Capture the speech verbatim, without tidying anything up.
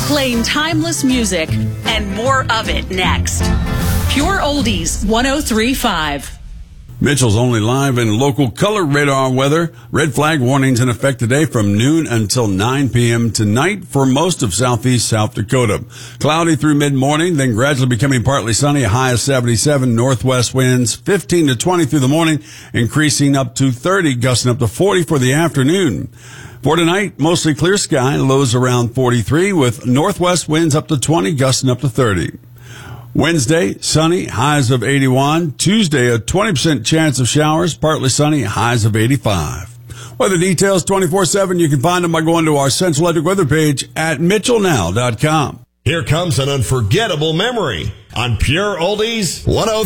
Playing timeless music and more of it next. Pure Oldies one oh three point five. Mitchell's only live and local color radar weather. Red flag warnings in effect today from noon until nine p.m. tonight for most of southeast South Dakota. Cloudy through mid-morning, then gradually becoming partly sunny, a high of seventy-seven. Northwest winds fifteen to twenty through the morning, increasing up to thirty, gusting up to forty for the afternoon. For tonight, mostly clear sky, lows around forty-three, with northwest winds up to twenty, gusting up to thirty. Wednesday, sunny, highs of eighty-one. Tuesday, a twenty percent chance of showers, partly sunny, highs of eighty-five. Weather details twenty-four seven. You can find them by going to our Central Electric weather page at mitchell now dot com. Here comes an unforgettable memory on Pure Oldies one oh three.